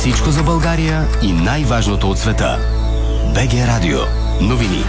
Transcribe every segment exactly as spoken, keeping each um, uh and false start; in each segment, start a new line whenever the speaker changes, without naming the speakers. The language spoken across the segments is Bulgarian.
Всичко за България и най-важното от света. БГ Радио. Новини.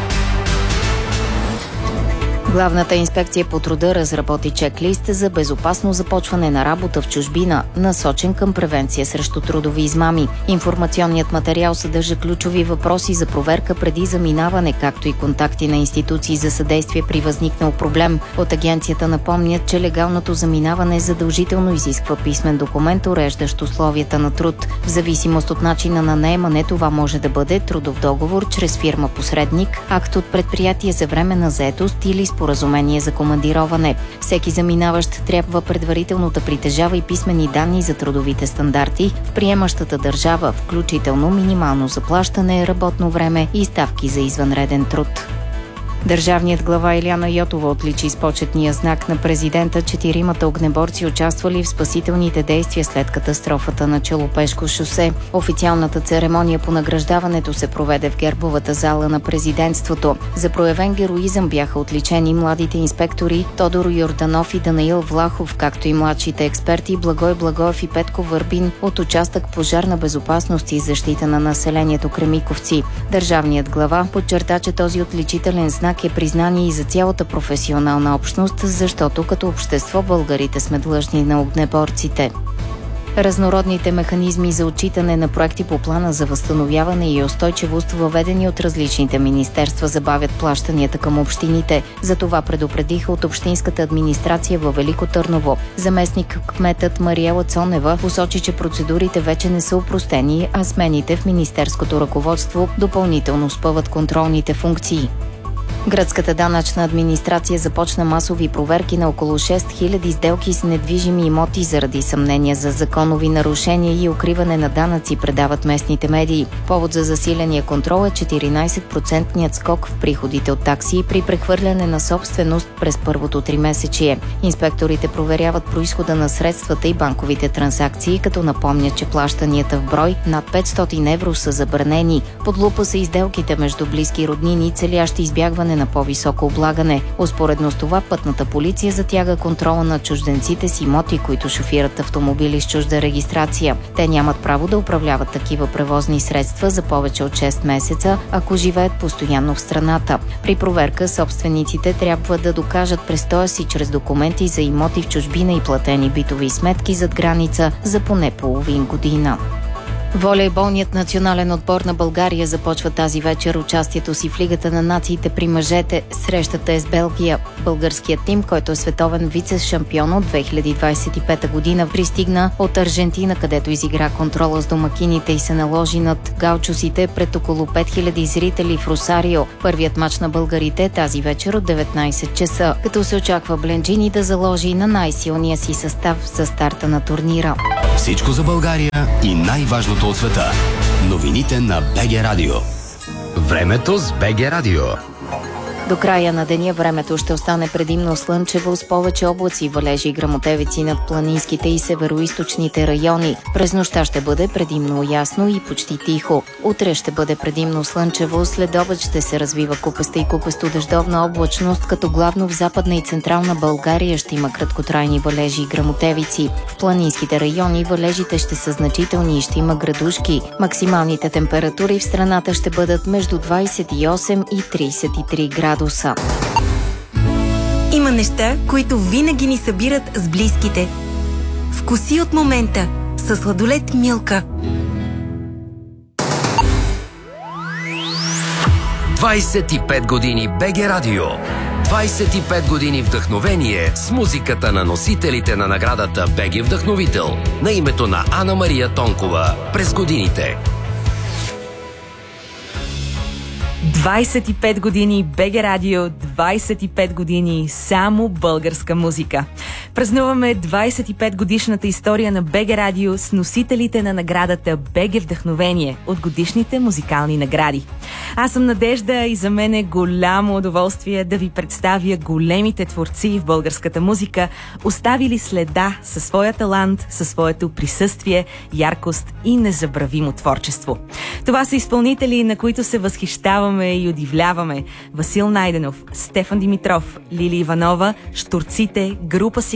Главната инспекция по труда разработи чек-лист за безопасно започване на работа в чужбина, насочен към превенция срещу трудови измами. Информационният материал съдържа ключови въпроси за проверка преди заминаване, както и контакти на институции за съдействие при възникнал проблем. От агенцията напомнят, че легалното заминаване задължително изисква писмен документ, уреждащ условията на труд. В зависимост от начина на наемане, това може да бъде трудов договор чрез фирма-посредник, акт от предприятие за временна заетост или споразумение за командироване. Всеки заминаващ трябва предварително да притежава и писмени данни за трудовите стандарти в приемащата държава, включително минимално заплащане, работно време и ставки за извънреден труд. Държавният глава Илияна Йотова отличи с почетния знак на президента четиримата огнеборци, участвали в спасителните действия след катастрофата на Челопешко шосе. Официалната церемония по награждаването се проведе в гербовата зала на президентството. За проявен героизъм бяха отличени младите инспектори Тодор Йорданов и Данаил Влахов, както и младшите експерти Благой Благоев и Петко Върбин от участък пожарна безопасност и защита на населението Кремиковци. Държавният глава подчерта, че този отличителен знак е признание и за цялата професионална общност, защото като общество българите сме длъжни на огнеборците. Разнородните механизми за отчитане на проекти по плана за възстановяване и устойчивост, въведени от различните министерства, забавят плащанията към общините. За това предупредиха от общинската администрация във Велико Търново. Заместник кметът Мариела Цонева посочи, че процедурите вече не са опростени, а смените в министерското ръководство допълнително спъват контролните функции. Гръцката данъчна администрация започна масови проверки на около шест хиляди сделки с недвижими имоти заради съмнения за законови нарушения и укриване на данъци, предават местните медии. Повод за засиления контрол е четиринайсет процентният скок в приходите от такси при прехвърляне на собственост през първото тримесечие. Инспекторите проверяват произхода на средствата и банковите транзакции, като напомнят, че плащанията в брой над петстотин евро са забранени. Под лупа са изделките между близки роднини, целящи избягване на по-високо облагане. Успоредно с това пътната полиция затяга контрола на чужденците с имоти, които шофират автомобили с чужда регистрация. Те нямат право да управляват такива превозни средства за повече от шест месеца, ако живеят постоянно в страната. При проверка собствениците трябва да докажат престоя си чрез документи за имоти в чужбина и платени битови сметки зад граница за поне половин година. Волейболният национален отбор на България започва тази вечер участието си в Лигата на нациите при мъжете. Срещата е с Белгия. Българският тим, който е световен вице-шампион от две хиляди двайсет и пета година, пристигна от Аржентина, където изигра контрола с домакините и се наложи над гаучосите пред около пет хиляди зрители в Росарио. Първият мач на българите тази вечер от деветнайсет часа, като се очаква Бленджини да заложи на най-силния си състав за старта на турнира.
Всичко за България и най-важното от света. Новините на БГ Радио. Времето с БГ Радио.
До края на деня времето ще остане предимно слънчево с повече облаци, валежи и гръмотевици над планинските и североизточните райони. През нощта ще бъде предимно ясно и почти тихо. Утре ще бъде предимно слънчево, след обед ще се развива купеста и купесто дъждовна облачност, като главно в Западна и Централна България ще има краткотрайни валежи и гръмотевици. В планинските райони валежите ще са значителни и ще има градушки. Максималните температури в страната ще бъдат между двайсет и осем и трийсет и три градуса.
Има неща, които винаги ни събират с близките. Вкуси от момента със сладолед Милка.
двайсет и пет години БГ Радио. двайсет и пет години вдъхновение с музиката на носителите на наградата БГ Вдъхновител на името на Ана Мария Тонкова през годините.
двайсет и пет години БГ Радио, двайсет и пет години само българска музика. Празнуваме двайсет и пет годишната история на БГ Радио с носителите на наградата БГ Вдъхновение от годишните музикални награди. Аз съм Надежда и за мен е голямо удоволствие да ви представя големите творци в българската музика, оставили следа със своя талант, със своето присъствие, яркост и незабравимо творчество. Това са изпълнители, на които се възхищаваме и удивляваме. Васил Найденов, Стефан Димитров, Лили Иванова, Штурците, група Сигнал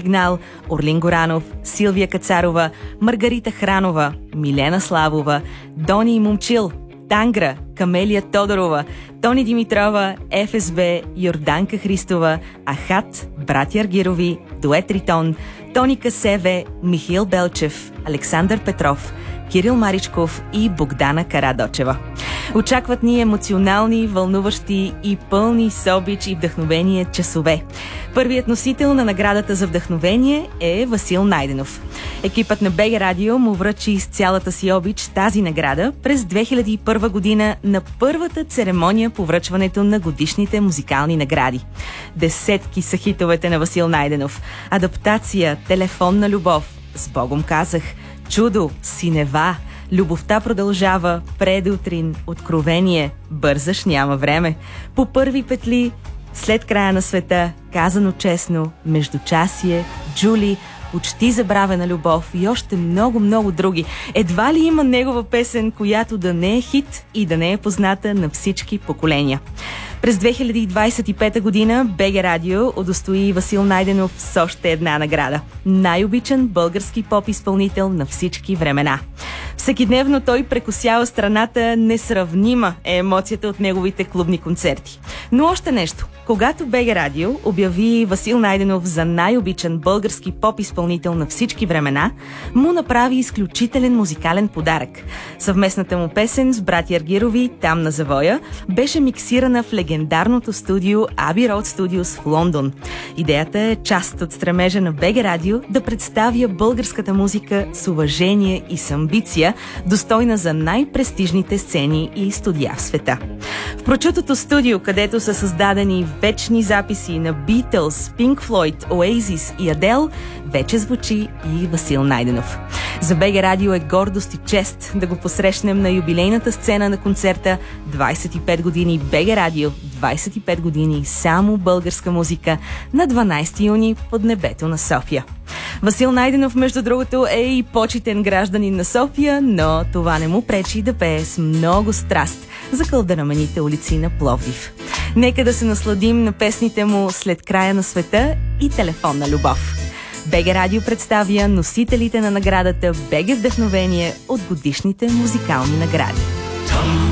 Сигнал, Орлин Горанов, Силвия Кацарова, Маргарита Хранова, Милена Славова, Дони и Момчил, Тангра, Камелия Тодорова, Тони Димитрова, Еф Ес Бе, Йорданка Христова, Ахат, братя Аргирови, Дует Ритон, Тони Касеве, Михаил Белчев, Александър Петров, Кирил Маричков и Богдана Карадочева. Очакват ни емоционални, вълнуващи и пълни с обич и вдъхновение часове. Първият носител на наградата за вдъхновение е Васил Найденов. Екипът на БГ Радио му връчи с цялата си обич тази награда през две хиляди и първа година на първата церемония по връчването на годишните музикални награди. Десетки са хитовете на Васил Найденов. Адаптация, Телефонна любов, С Богом казах, Чудо, Синева, Любовта продължава, Предутрин, Откровение, Бързаш, няма време, По първи петли, След края на света, Казано честно, Междучасие, Джули, Почти забравена любов и още много-много други. Едва ли има негова песен, която да не е хит и да не е позната на всички поколения. През две хиляди двадесет и пета година БГ Радио удостои Васил Найденов с още една награда. Най-обичан български поп-изпълнител на всички времена. Всекидневно той прекосява страната, несравнима е емоцията от неговите клубни концерти. Но още нещо. Когато БГ Радио обяви Васил Найденов за най-обичан български поп-изпълнител на всички времена, му направи изключителен музикален подарък. Съвместната му песен с братя Аргирови "Там на завоя" беше миксирана в легендарното студио Abbey Road Studios в Лондон. Идеята е част от стремежа на БГ Радио да представя българската музика с уважение и с амбиция, достойна за най-престижните сцени и студия в света. В прочутото студио, където са създадени вечни записи на Beatles, Pink Floyd, Oasis и Адел, вече звучи и Васил Найденов. За БГ Радио е гордост и чест да го посрещнем на юбилейната сцена на концерта двадесет и пет години БГ Радио, двадесет и пет години само българска музика на дванадесети юни под небето на София. Васил Найденов, между другото, е и почитен гражданин на София, но това не му пречи да пее с много страст за кълдерамените улици на Пловдив. Нека да се насладим на песните му "След края на света" и "Телефонна любов". БГ Радио представя носителите на наградата БГ Вдъхновение от годишните музикални награди.